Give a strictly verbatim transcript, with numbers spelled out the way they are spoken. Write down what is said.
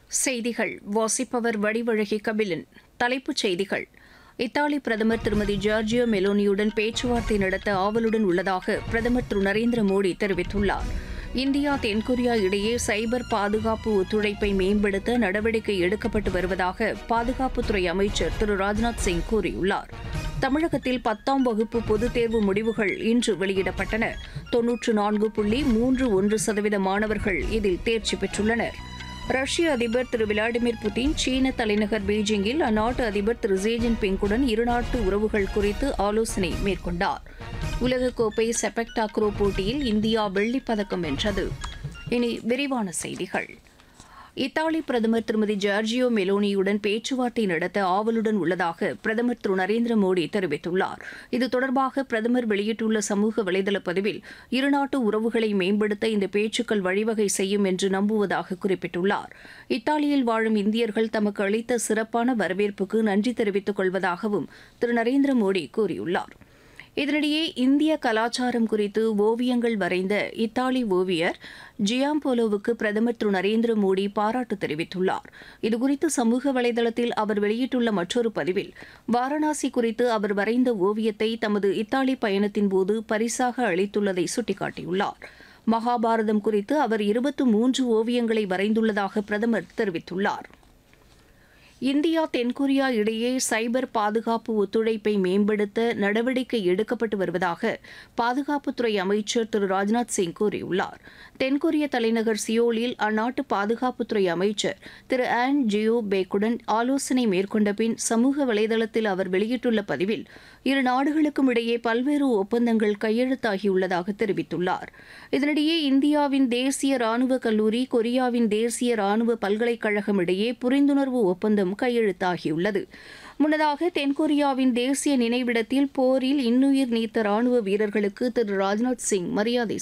செய்திகள் வாசிப்பவர் வடிவழகி கபிலன். தலைப்புச் செய்திகள்: இத்தாலி பிரதமர் திருமதி ஜார்ஜியா மெலோனியுடன் பேச்சுவார்த்தை நடத்த ஆவலுடன் உள்ளதாக பிரதமர் திரு நரேந்திர மோடி தெரிவித்துள்ளார். இந்தியா தென்கொரியா இடையே சைபர் பாதுகாப்பு ஒத்துழைப்பை மேம்படுத்த நடவடிக்கை எடுக்கப்பட்டு வருவதாக பாதுகாப்புத்துறை அமைச்சர் திரு ராஜ்நாத் சிங் கூறியுள்ளார். தமிழகத்தில் பத்தாம் வகுப்பு பொதுத் தேர்வு முடிவுகள் இன்று வெளியிடப்பட்டன. தொன்னூற்று நான்கு புள்ளி மூன்று ஒன்று சதவீத மாணவர்கள் இதில் தேர்ச்சி பெற்றுள்ளனர். ரஷ்ய அதிபர் திரு விளாடிமிர் புட்டின் சீன தலைநகர் பீஜிங்கில் அந்நாட்டு அதிபர் திரு ஜி ஜின்பிங்குடன் இருநாட்டு உறவுகள் குறித்து ஆலோசனை மேற்கொண்டார். உலகக்கோப்பை செபக் டாக்ரோ போட்டியில் இந்தியா வெள்ளிப் பதக்கம் வென்றது. இனி விரிவான செய்திகள். இத்தாலி பிரதமர் திருமதி ஜார்ஜியோ மெலோனியுடன் பேச்சுவார்த்தை நடத்த ஆவலுடன் உள்ளதாக பிரதமர் திரு நரேந்திர மோடி தெரிவித்துள்ளார். இது தொடர்பாக பிரதமர் வெளியிட்டுள்ள சமூக வலைதள பதிவில், இருநாட்டு உறவுகளை மேம்படுத்த இந்த பேச்சுக்கள் வழிவகை செய்யும் என்று நம்புவதாக குறிப்பிட்டுள்ளார். இத்தாலியில் வாழும் இந்தியர்கள் தமக்கு அளித்த சிறப்பான வரவேற்புக்கு நன்றி தெரிவித்துக் கொள்வதாகவும் திரு நரேந்திர மோடி கூறியுள்ளார். இதனிடையே இந்திய கலாச்சாரம் குறித்து ஓவியங்கள் வரைந்த இத்தாலி ஓவியர் ஜியாம்போலோவுக்கு பிரதமர் திரு நரேந்திர மோடி பாராட்டு தெரிவித்துள்ளார். இதுகுறித்து சமூக வலைதளத்தில் அவர் வெளியிட்டுள்ள மற்றொரு பதிவில், வாரணாசி குறித்து அவர் வரைந்த ஓவியத்தை தமது இத்தாலி பயணத்தின் போது பரிசாக அளித்துள்ளதை சுட்டிக்காட்டியுள்ளார். மகாபாரதம் குறித்து அவர் இருபத்து மூன்று ஓவியங்களை வரைந்துள்ளதாக பிரதமர் தெரிவித்துள்ளார். இந்தியா தென்கொரியா இடையே சைபர் பாதுகாப்பு ஒத்துழைப்பை மேம்படுத்த நடவடிக்கை எடுக்கப்பட்டு வருவதாக பாதுகாப்புத்துறை அமைச்சர் திரு ராஜ்நாத் சிங் கூறியுள்ளார். தென்கொரிய தலைநகர் சியோலில் அந்நாட்டு பாதுகாப்புத்துறை அமைச்சர் திரு ஆன் ஜியோ பேக்குடன் ஆலோசனை மேற்கொண்ட பின் சமூக வலைதளத்தில் அவர் வெளியிட்டுள்ள பதிவில், இரு நாடுகளுக்கும் இடையே பல்வேறு ஒப்பந்தங்கள் கையெழுத்தாகியுள்ளதாக தெரிவித்துள்ளார். இதனிடையே இந்தியாவின் தேசிய ராணுவ கல்லூரி கொரியாவின் தேசிய ராணுவ பல்கலைக்கழகம் இடையே புரிந்துணர்வு ஒப்பந்தம் கையெழுத்தாகியுள்ளது. முன்னதாக தென்கொரியாவின் தேசிய நினைவிடத்தில் போரில் இன்னுயிர் நீத்த ராணுவ வீரர்களுக்கு திரு ராஜ்நாத் சிங் மரியாதை